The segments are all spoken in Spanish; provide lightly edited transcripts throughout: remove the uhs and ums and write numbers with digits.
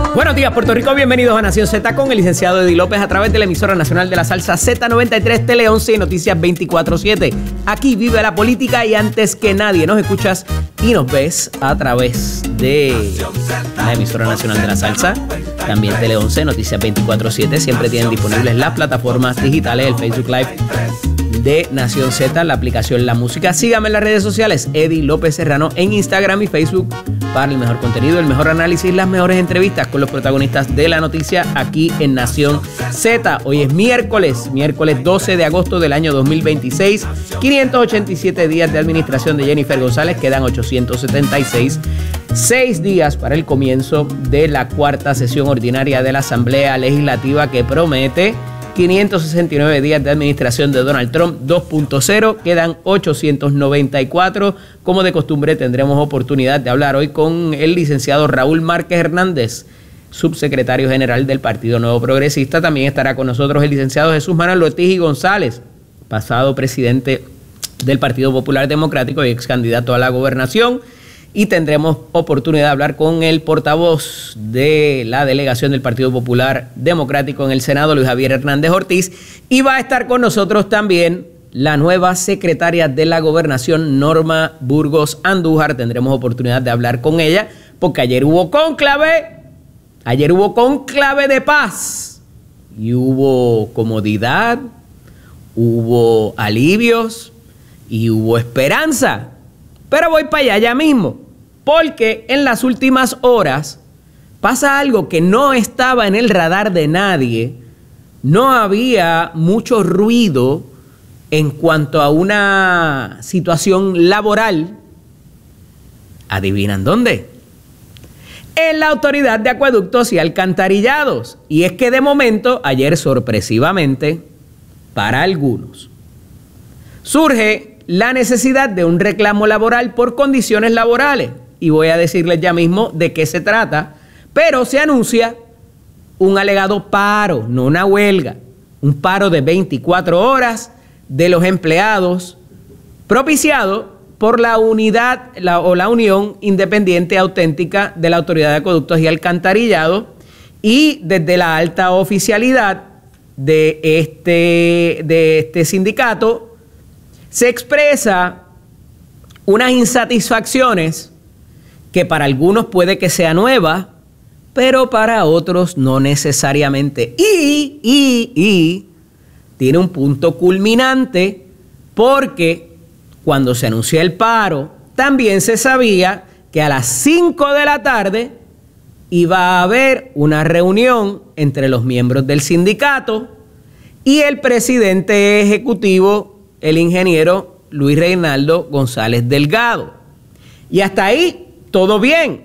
Buenos días, Puerto Rico. Bienvenidos a Nación Z con el licenciado Eddie López a través de la emisora nacional de la salsa Z93, Tele 11 y Noticias 24/7. Aquí vive la política y antes que nadie nos escuchas y nos ves a través de la emisora nacional de la salsa. También Tele 11, Noticias 24/7. Siempre tienen disponibles las plataformas digitales, el Facebook Live de Nación Z, la aplicación La Música. Síganme en las redes sociales, Eddie López Serrano, en Instagram y Facebook para el mejor contenido, el mejor análisis, las mejores entrevistas con los protagonistas de la noticia aquí en Nación Z. Hoy es miércoles 12 de agosto del año 2026. 587 días de administración de Jennifer González, quedan 876. 6 días para el comienzo de la cuarta sesión ordinaria de la Asamblea Legislativa que promete 569 días de administración de Donald Trump 2.0, quedan 894. Como de costumbre tendremos oportunidad de hablar hoy con el licenciado Raúl Márquez Hernández, subsecretario general del Partido Nuevo Progresista. También estará con nosotros el licenciado Jesús Manuel Ortiz y González, pasado presidente del Partido Popular Democrático y ex candidato a la gobernación. Y tendremos oportunidad de hablar con el portavoz de la delegación del Partido Popular Democrático en el Senado, Luis Javier Hernández Ortiz. Y va a estar con nosotros también la nueva secretaria de la Gobernación, Norma Burgos Andújar. Tendremos oportunidad de hablar con ella porque ayer hubo cónclave de paz. Y hubo comodidad, hubo alivios y hubo esperanza. Pero voy para allá ya mismo, porque en las últimas horas pasa algo que no estaba en el radar de nadie. No había mucho ruido en cuanto a una situación laboral. ¿Adivinan dónde? En la Autoridad de Acueductos y Alcantarillados. Y es que de momento, ayer sorpresivamente, para algunos, surge la necesidad de un reclamo laboral por condiciones laborales. Y voy a decirles ya mismo de qué se trata, pero se anuncia un alegado paro, no una huelga, un paro de 24 horas de los empleados propiciado por la unidad la Unión Independiente Auténtica de la Autoridad de Acueductos y Alcantarillado y desde la alta oficialidad de este sindicato se expresa unas insatisfacciones que para algunos puede que sea nueva, pero para otros no necesariamente. Y tiene un punto culminante porque cuando se anunció el paro, también se sabía que a las 5 de la tarde iba a haber una reunión entre los miembros del sindicato y el presidente ejecutivo, el ingeniero Luis Reinaldo González Delgado. Y hasta ahí todo bien.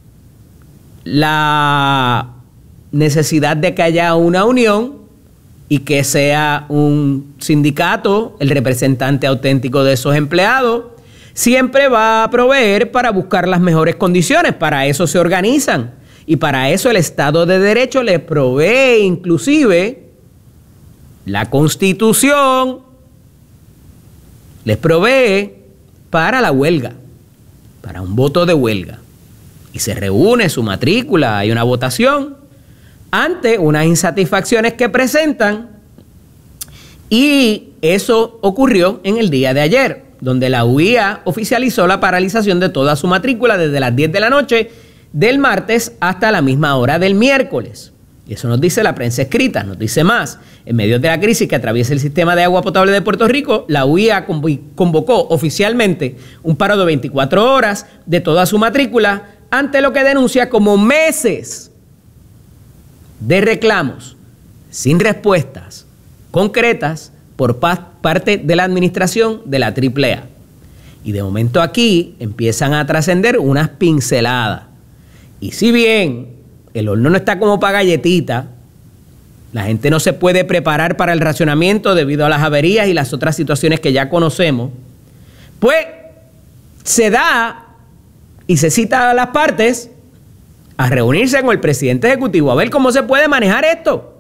La necesidad de que haya una unión y que sea un sindicato el representante auténtico de esos empleados siempre va a proveer para buscar las mejores condiciones. Para eso se organizan y para eso el Estado de Derecho les provee inclusive la Constitución, les provee para la huelga, para un voto de huelga. Y se reúne su matrícula, hay una votación ante unas insatisfacciones que presentan. Y eso ocurrió en el día de ayer, donde la UIA oficializó la paralización de toda su matrícula desde las 10 de la noche del martes hasta la misma hora del miércoles. Y eso nos dice la prensa escrita, nos dice más. En medio de la crisis que atraviesa el sistema de agua potable de Puerto Rico, la UIA convocó oficialmente un paro de 24 horas de toda su matrícula ante lo que denuncia como meses de reclamos sin respuestas concretas por parte de la administración de la AAA. Y de momento aquí empiezan a trascender unas pinceladas. Y si bien el horno no está como para galletita, la gente no se puede preparar para el racionamiento debido a las averías y las otras situaciones que ya conocemos, pues se da y se cita a las partes a reunirse con el presidente ejecutivo a ver cómo se puede manejar esto.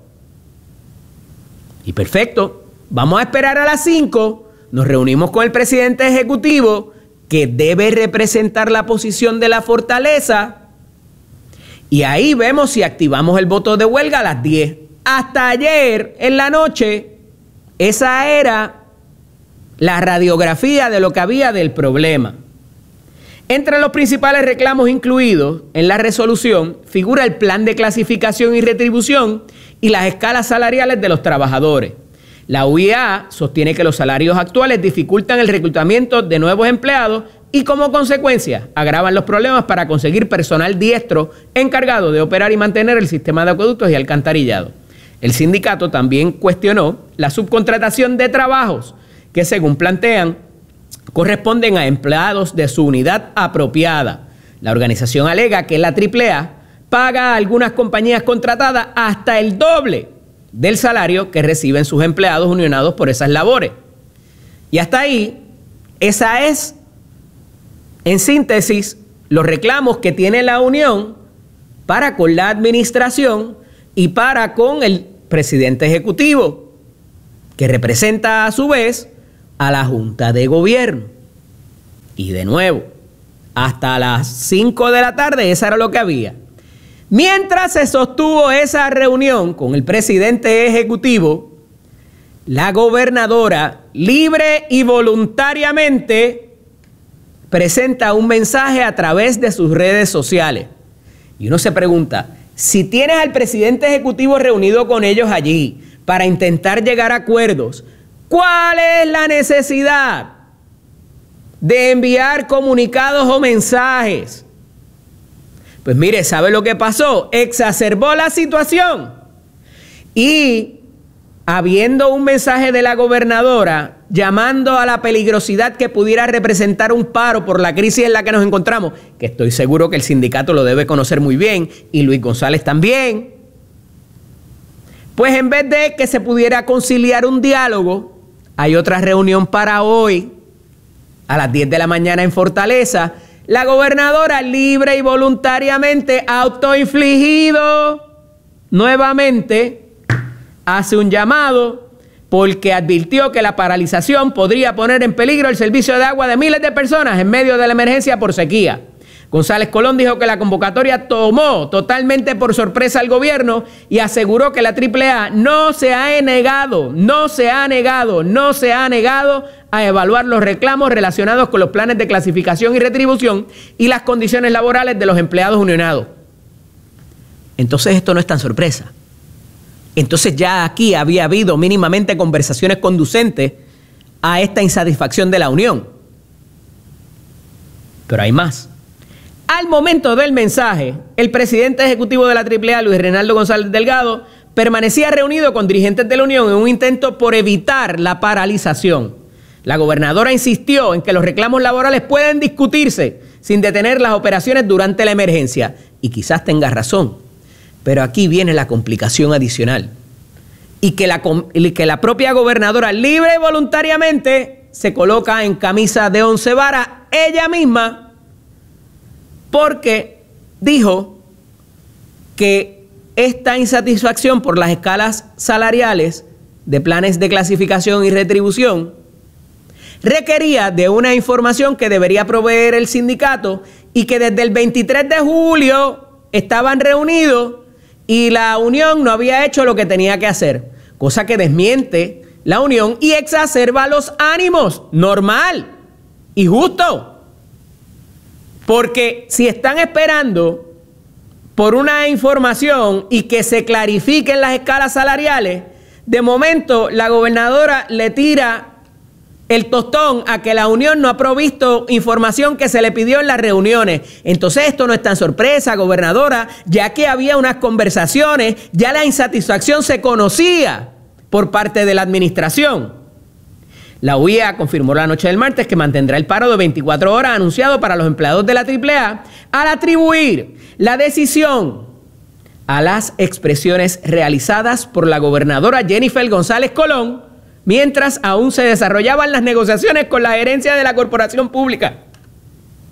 Y perfecto, vamos a esperar a las 5, nos reunimos con el presidente ejecutivo que debe representar la posición de la fortaleza Y ahí vemos si activamos el voto de huelga a las 10. Hasta ayer en la noche, esa era la radiografía de lo que había del problema. Entre los principales reclamos incluidos en la resolución figura el plan de clasificación y retribución y las escalas salariales de los trabajadores. La UIA sostiene que los salarios actuales dificultan el reclutamiento de nuevos empleados y como consecuencia agravan los problemas para conseguir personal diestro encargado de operar y mantener el sistema de acueductos y alcantarillado. El sindicato también cuestionó la subcontratación de trabajos que, según plantean, corresponden a empleados de su unidad apropiada. La organización alega que la AAA paga a algunas compañías contratadas hasta el doble del salario que reciben sus empleados unionados por esas labores. Y hasta ahí, esa es, en síntesis, los reclamos que tiene la unión para con la administración y para con el presidente ejecutivo, que representa a su vez a la Junta de Gobierno. Y de nuevo, hasta las 5 de la tarde, eso era lo que había. Mientras se sostuvo esa reunión con el presidente ejecutivo, la gobernadora, libre y voluntariamente, presenta un mensaje a través de sus redes sociales. Y uno se pregunta, si tienes al presidente ejecutivo reunido con ellos allí para intentar llegar a acuerdos, ¿cuál es la necesidad de enviar comunicados o mensajes? Pues mire, ¿sabe lo que pasó? Exacerbó la situación. Y habiendo un mensaje de la gobernadora llamando a la peligrosidad que pudiera representar un paro por la crisis en la que nos encontramos, que estoy seguro que el sindicato lo debe conocer muy bien y Luis González también, pues en vez de que se pudiera conciliar un diálogo, hay otra reunión para hoy a las 10 de la mañana en Fortaleza. La gobernadora, libre y voluntariamente autoinfligido, nuevamente hace un llamado porque advirtió que la paralización podría poner en peligro el servicio de agua de miles de personas en medio de la emergencia por sequía. González Colón dijo que la convocatoria tomó totalmente por sorpresa al gobierno y aseguró que la AAA no se ha negado a evaluar los reclamos relacionados con los planes de clasificación y retribución y las condiciones laborales de los empleados unionados. Entonces esto no es tan sorpresa. Entonces ya aquí había habido mínimamente conversaciones conducentes a esta insatisfacción de la unión. Pero hay más. Al momento del mensaje, el presidente ejecutivo de la AAA, Luis Reinaldo González Delgado, permanecía reunido con dirigentes de la unión en un intento por evitar la paralización. La gobernadora insistió en que los reclamos laborales pueden discutirse sin detener las operaciones durante la emergencia. Y quizás tenga razón, pero aquí viene la complicación adicional. Y que la propia gobernadora, libre y voluntariamente, se coloca en camisa de 11 varas ella misma, porque dijo que esta insatisfacción por las escalas salariales de planes de clasificación y retribución requería de una información que debería proveer el sindicato y que desde el 23 de julio estaban reunidos y la unión no había hecho lo que tenía que hacer, cosa que desmiente la unión y exacerba los ánimos, normal y justo. Porque si están esperando por una información y que se clarifiquen las escalas salariales, de momento la gobernadora le tira el tostón a que la unión no ha provisto información que se le pidió en las reuniones. Entonces esto no es tan sorpresa, gobernadora, ya que había unas conversaciones, ya la insatisfacción se conocía por parte de la administración. La UIA confirmó la noche del martes que mantendrá el paro de 24 horas anunciado para los empleados de la AAA al atribuir la decisión a las expresiones realizadas por la gobernadora Jennifer González Colón mientras aún se desarrollaban las negociaciones con la gerencia de la corporación pública.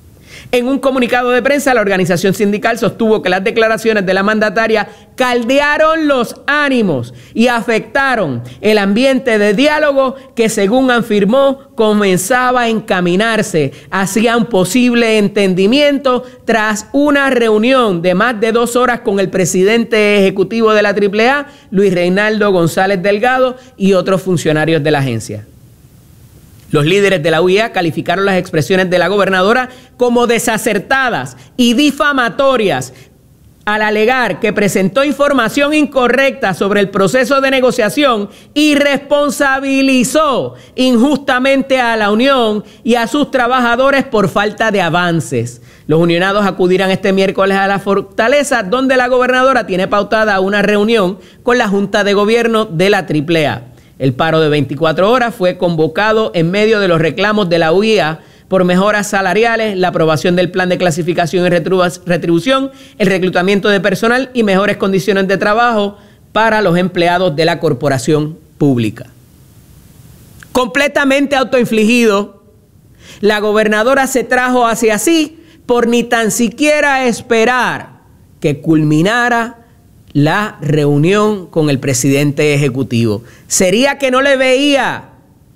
En un comunicado de prensa, la organización sindical sostuvo que las declaraciones de la mandataria caldearon los ánimos y afectaron el ambiente de diálogo que, según afirmó, comenzaba a encaminarse hacia un posible entendimiento tras una reunión de más de 2 horas con el presidente ejecutivo de la AAA, Luis Reinaldo González Delgado, y otros funcionarios de la agencia. Los líderes de la UIA calificaron las expresiones de la gobernadora como desacertadas y difamatorias al alegar que presentó información incorrecta sobre el proceso de negociación y responsabilizó injustamente a la Unión y a sus trabajadores por falta de avances. Los unionados acudirán este miércoles a la Fortaleza, donde la gobernadora tiene pautada una reunión con la Junta de Gobierno de la AAA. El paro de 24 horas fue convocado en medio de los reclamos de la UIA por mejoras salariales, la aprobación del plan de clasificación y retribución, el reclutamiento de personal y mejores condiciones de trabajo para los empleados de la corporación pública. Completamente autoinfligido, la gobernadora se trajo hacia sí por ni tan siquiera esperar que culminara la reunión con el presidente ejecutivo. ¿Sería que no le veía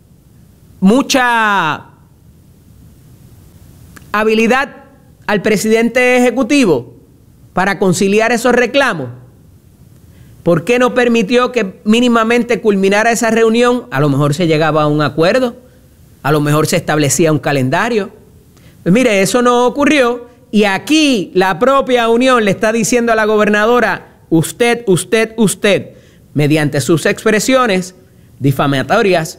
mucha habilidad al presidente ejecutivo para conciliar esos reclamos? ¿Por qué no permitió que mínimamente culminara esa reunión? A lo mejor se llegaba a un acuerdo, a lo mejor se establecía un calendario. Pues mire, eso no ocurrió, y aquí la propia Unión le está diciendo a la gobernadora: usted, mediante sus expresiones difamatorias,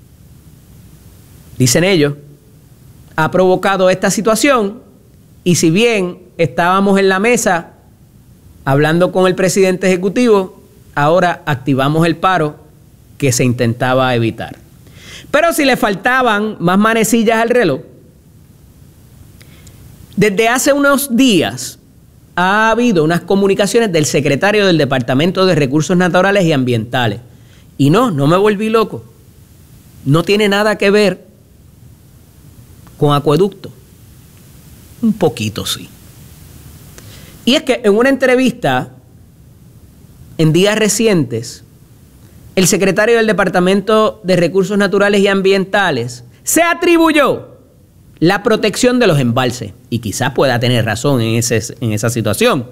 dicen ellos, ha provocado esta situación, y si bien estábamos en la mesa hablando con el presidente ejecutivo, ahora activamos el paro que se intentaba evitar. Pero si le faltaban más manecillas al reloj, desde hace unos días ha habido unas comunicaciones del secretario del Departamento de Recursos Naturales y Ambientales. Y no me volví loco. No tiene nada que ver con acueducto. Un poquito sí. Y es que en una entrevista en días recientes, el secretario del Departamento de Recursos Naturales y Ambientales se atribuyó la protección de los embalses, y quizás pueda tener razón en esa situación,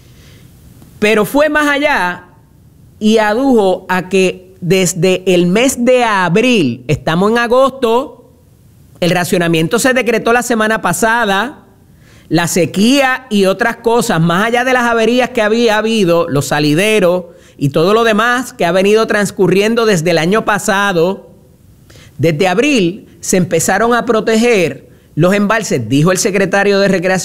pero fue más allá y adujo a que desde el mes de abril, estamos en agosto, el racionamiento se decretó la semana pasada, la sequía y otras cosas, más allá de las averías que había habido, los salideros y todo lo demás que ha venido transcurriendo desde el año pasado, desde abril se empezaron a proteger los embalses, dijo el secretario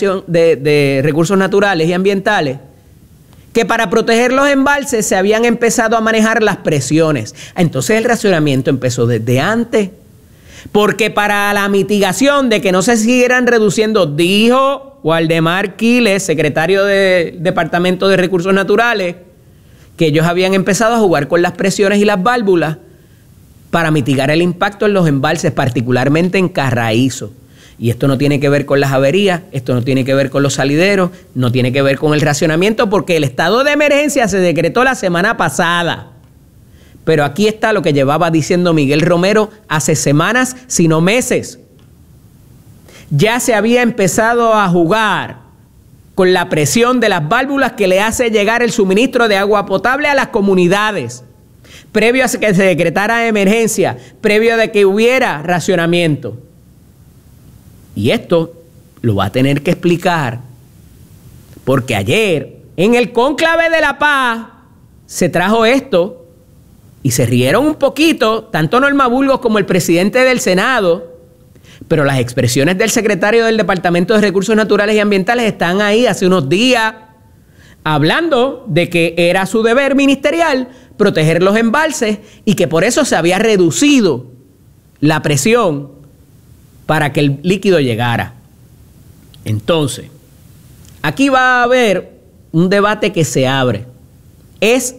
de Recursos Naturales y Ambientales, que para proteger los embalses se habían empezado a manejar las presiones. Entonces el racionamiento empezó desde antes, porque para la mitigación de que no se siguieran reduciendo, dijo Waldemar Quiles, secretario del Departamento de Recursos Naturales, que ellos habían empezado a jugar con las presiones y las válvulas para mitigar el impacto en los embalses, particularmente en Carraízo. Y esto no tiene que ver con las averías, esto no tiene que ver con los salideros, no tiene que ver con el racionamiento, porque el estado de emergencia se decretó la semana pasada. Pero aquí está lo que llevaba diciendo Miguel Romero hace semanas, si no meses. Ya se había empezado a jugar con la presión de las válvulas que le hace llegar el suministro de agua potable a las comunidades, previo a que se decretara emergencia, previo a que hubiera racionamiento. Y esto lo va a tener que explicar, porque ayer en el cónclave de la paz se trajo esto y se rieron un poquito, tanto Norma Burgos como el presidente del Senado, pero las expresiones del secretario del Departamento de Recursos Naturales y Ambientales están ahí hace unos días hablando de que era su deber ministerial proteger los embalses y que por eso se había reducido la presión para que el líquido llegara. Entonces, aquí va a haber un debate que se abre. ¿Es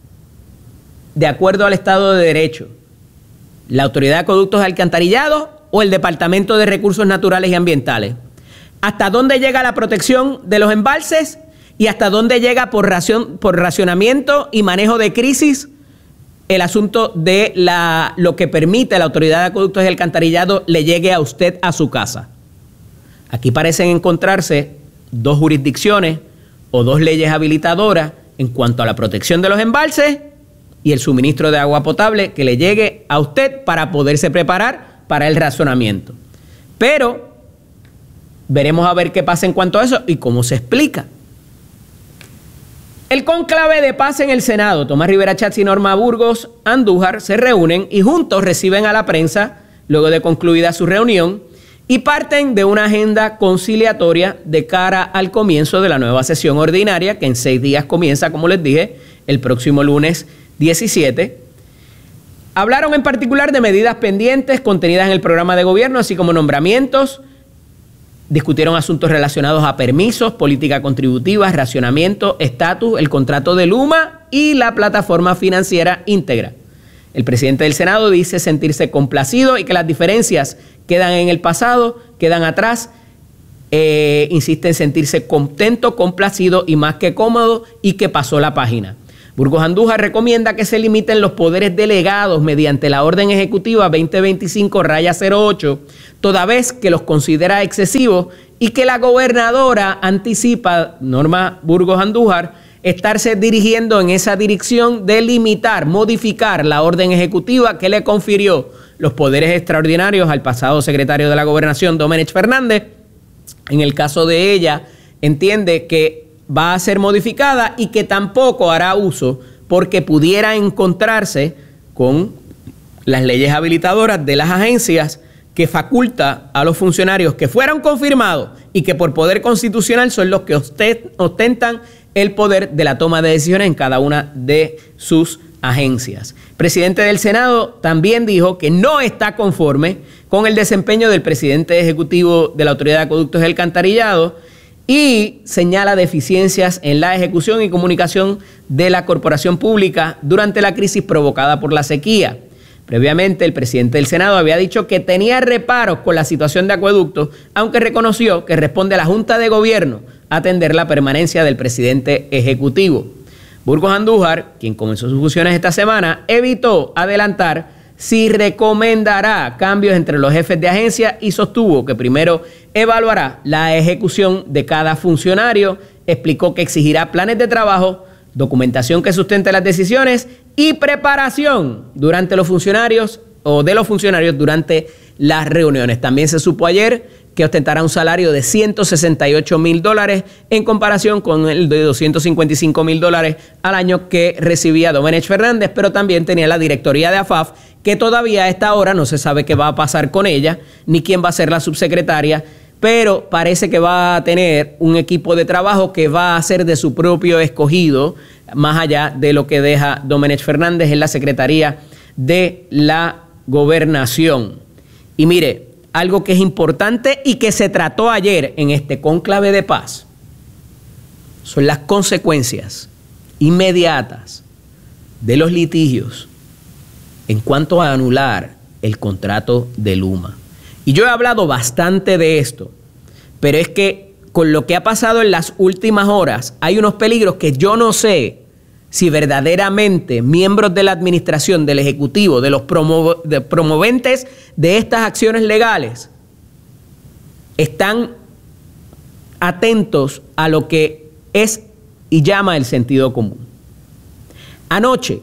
de acuerdo al Estado de Derecho la Autoridad de Acueductos y Alcantarillados o el Departamento de Recursos Naturales y Ambientales? ¿Hasta dónde llega la protección de los embalses? ¿Y hasta dónde llega por racionamiento y manejo de crisis el asunto de lo que permite la Autoridad de Acueductos y Alcantarillado le llegue a usted a su casa? Aquí parecen encontrarse dos jurisdicciones o dos leyes habilitadoras en cuanto a la protección de los embalses y el suministro de agua potable que le llegue a usted para poderse preparar para el racionamiento. Pero veremos a ver qué pasa en cuanto a eso y cómo se explica. El cónclave de paz en el Senado, Tomás Rivera Schatz y Norma Burgos Andújar se reúnen y juntos reciben a la prensa luego de concluida su reunión y parten de una agenda conciliatoria de cara al comienzo de la nueva sesión ordinaria que en 6 días comienza, como les dije, el próximo lunes 17. Hablaron en particular de medidas pendientes contenidas en el programa de gobierno, así como nombramientos. Discutieron asuntos relacionados a permisos, política contributiva, racionamiento, estatus, el contrato de Luma y la plataforma financiera íntegra. El presidente del Senado dice sentirse complacido y que las diferencias quedan en el pasado, quedan atrás. Insiste en sentirse contento, complacido y más que cómodo y que pasó la página. Burgos Andújar recomienda que se limiten los poderes delegados mediante la Orden Ejecutiva 2025-08, toda vez que los considera excesivos y que la gobernadora anticipa, Norma Burgos Andújar, estarse dirigiendo en esa dirección de limitar, modificar la orden ejecutiva que le confirió los poderes extraordinarios al pasado secretario de la Gobernación, Domenech Fernández. En el caso de ella, entiende que va a ser modificada y que tampoco hará uso porque pudiera encontrarse con las leyes habilitadoras de las agencias que faculta a los funcionarios que fueron confirmados y que por poder constitucional son los que ostentan el poder de la toma de decisiones en cada una de sus agencias. El presidente del Senado también dijo que no está conforme con el desempeño del presidente ejecutivo de la Autoridad de Acueductos y Alcantarillado y señala deficiencias en la ejecución y comunicación de la corporación pública durante la crisis provocada por la sequía. Previamente, el presidente del Senado había dicho que tenía reparos con la situación de acueductos, aunque reconoció que responde a la Junta de Gobierno atender la permanencia del presidente ejecutivo. Burgos Andújar, quien comenzó sus funciones esta semana, evitó adelantar si recomendará cambios entre los jefes de agencia y sostuvo que primero evaluará la ejecución de cada funcionario, explicó que exigirá planes de trabajo, documentación que sustente las decisiones y preparación durante los funcionarios o de los funcionarios durante las reuniones. También se supo ayer que ostentará un salario de $168,000 en comparación con el de $255,000 al año que recibía Domenech Fernández, pero también tenía la directoría de AFAF, que todavía a esta hora no se sabe qué va a pasar con ella, ni quién va a ser la subsecretaria, pero parece que va a tener un equipo de trabajo que va a ser de su propio escogido, más allá de lo que deja Domenech Fernández en la Secretaría de la Gobernación. Y mire, algo que es importante y que se trató ayer en este cónclave de paz son las consecuencias inmediatas de los litigios en cuanto a anular el contrato de Luma. Y yo he hablado bastante de esto, pero es que con lo que ha pasado en las últimas horas hay unos peligros que yo no sé si verdaderamente miembros de la administración, del Ejecutivo, de los promoventes de estas acciones legales, están atentos a lo que es y llama el sentido común. Anoche,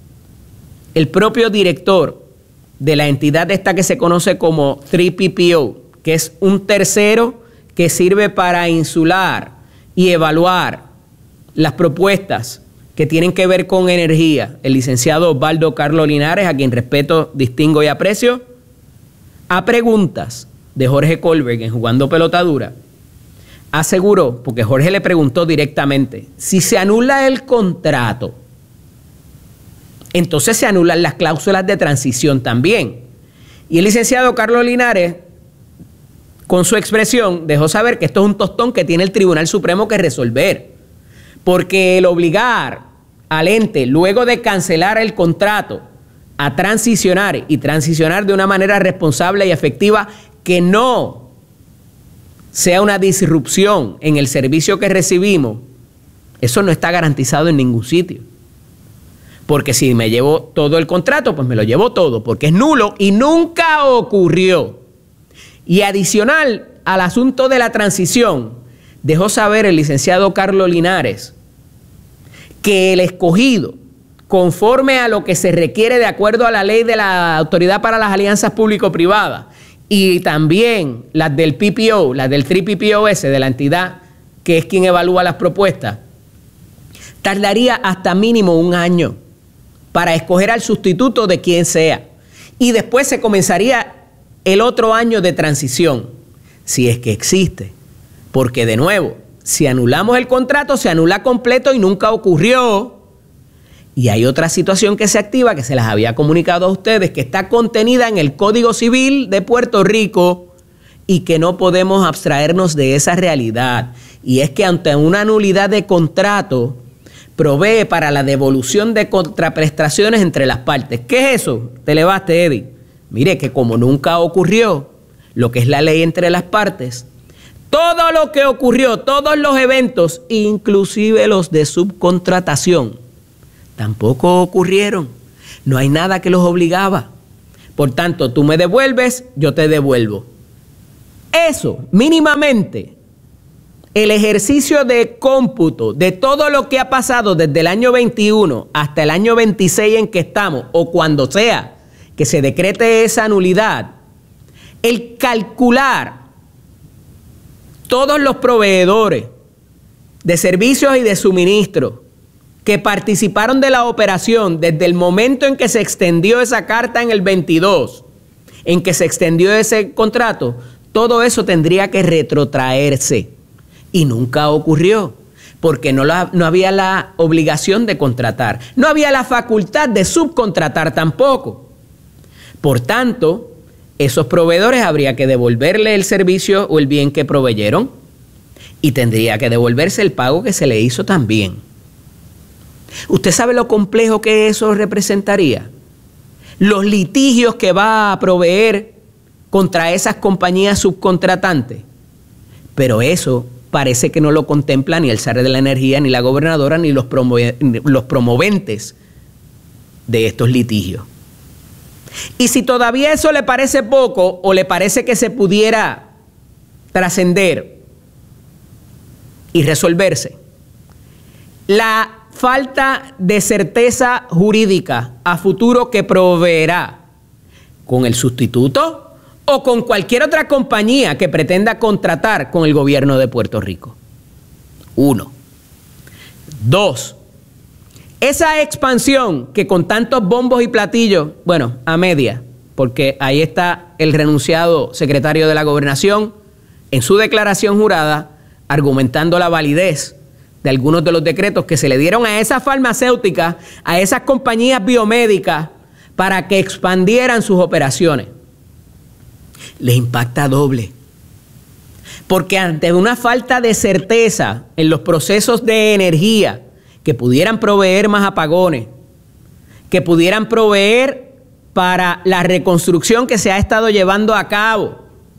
el propio director de la entidad esta que se conoce como 3PPO, que es un tercero que sirve para insular y evaluar las propuestas que tienen que ver con energía, el licenciado Osvaldo Carlos Linares, a quien respeto, distingo y aprecio, a preguntas de Jorge Kohlberg en Jugando Pelota Dura, aseguró, porque Jorge le preguntó directamente, si se anula el contrato, entonces se anulan las cláusulas de transición también. Y el licenciado Carlos Linares, con su expresión, dejó saber que esto es un tostón que tiene el Tribunal Supremo que resolver. Porque el obligar al ente, luego de cancelar el contrato, a transicionar y transicionar de una manera responsable y efectiva que no sea una disrupción en el servicio que recibimos, eso no está garantizado en ningún sitio. Porque si me llevo todo el contrato, pues me lo llevo todo, porque es nulo y nunca ocurrió. Y adicional al asunto de la transición, dejó saber el licenciado Carlos Linares que el escogido, conforme a lo que se requiere de acuerdo a la ley de la Autoridad para las Alianzas Público-Privadas y también las del PPO, las del 3PPOS, de la entidad que es quien evalúa las propuestas, tardaría hasta mínimo 1 año para escoger al sustituto de quien sea. Y después se comenzaría el otro año de transición, si es que existe. Porque de nuevo, si anulamos el contrato, se anula completo y nunca ocurrió. Y hay otra situación que se activa, que se las había comunicado a ustedes, que está contenida en el Código Civil de Puerto Rico y que no podemos abstraernos de esa realidad. Y es que ante una nulidad de contrato, provee para la devolución de contraprestaciones entre las partes. ¿Qué es eso? Te elevaste, Eddie. Mire que como nunca ocurrió lo que es la ley entre las partes, todo lo que ocurrió, todos los eventos, inclusive los de subcontratación, tampoco ocurrieron. No hay nada que los obligaba. Por tanto, tú me devuelves, yo te devuelvo. Eso, mínimamente, el ejercicio de cómputo de todo lo que ha pasado desde el año 21 hasta el año 26 en que estamos, o cuando sea que se decrete esa nulidad, el calcular todos los proveedores de servicios y de suministros que participaron de la operación desde el momento en que se extendió esa carta en el 22, en que se extendió ese contrato, todo eso tendría que retrotraerse. Y nunca ocurrió, porque no había la obligación de contratar. No había la facultad de subcontratar tampoco. Por tanto, esos proveedores habría que devolverle el servicio o el bien que proveyeron y tendría que devolverse el pago que se le hizo también. ¿Usted sabe lo complejo que eso representaría? Los litigios que va a proveer contra esas compañías subcontratantes. Pero eso parece que no lo contempla ni el SAR de la Energía, ni la gobernadora, ni los promoventes de estos litigios. Y si todavía eso le parece poco o le parece que se pudiera trascender y resolverse, la falta de certeza jurídica a futuro que proveerá con el sustituto o con cualquier otra compañía que pretenda contratar con el gobierno de Puerto Rico. 1. 2. Esa expansión que con tantos bombos y platillos, bueno, a media, porque ahí está el renunciado secretario de la Gobernación en su declaración jurada argumentando la validez de algunos de los decretos que se le dieron a esas farmacéuticas, a esas compañías biomédicas para que expandieran sus operaciones. Les impacta doble. Porque ante una falta de certeza en los procesos de energía que pudieran proveer más apagones, que pudieran proveer para la reconstrucción que se ha estado llevando a cabo,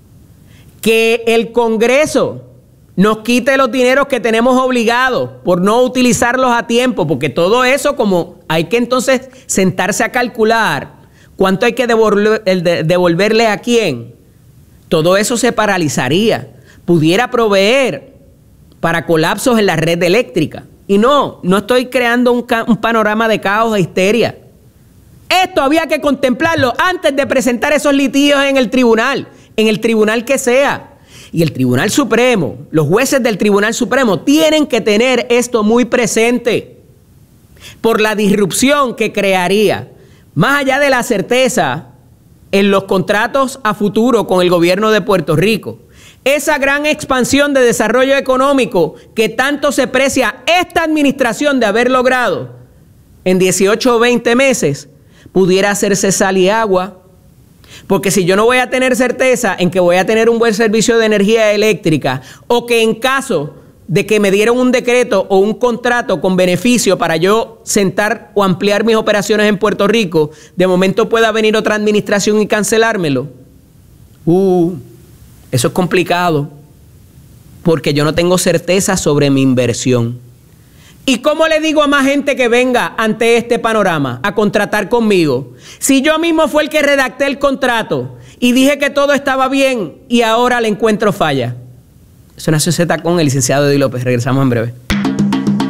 que el Congreso nos quite los dineros que tenemos obligados por no utilizarlos a tiempo, porque todo eso, como hay que entonces sentarse a calcular cuánto hay que devolverle a quién, todo eso se paralizaría, pudiera proveer para colapsos en la red eléctrica. Y no estoy creando un panorama de caos e histeria. Esto había que contemplarlo antes de presentar esos litigios en el tribunal que sea. Y el Tribunal Supremo, los jueces del Tribunal Supremo tienen que tener esto muy presente por la disrupción que crearía, más allá de la certeza en los contratos a futuro con el gobierno de Puerto Rico. Esa gran expansión de desarrollo económico que tanto se precia esta administración de haber logrado en 18 o 20 meses, pudiera hacerse sal y agua. Porque si yo no voy a tener certeza en que voy a tener un buen servicio de energía eléctrica, o que en caso de que me dieran un decreto o un contrato con beneficio para yo sentar o ampliar mis operaciones en Puerto Rico, de momento pueda venir otra administración y cancelármelo. Eso es complicado. porque yo no tengo certeza sobre mi inversión. ¿Y cómo le digo a más gente que venga ante este panorama a contratar conmigo? Si yo mismo fue el que redacté el contrato y dije que todo estaba bien y ahora le encuentro falla. Eso es Nación Z con el licenciado Eddie López. Regresamos en breve.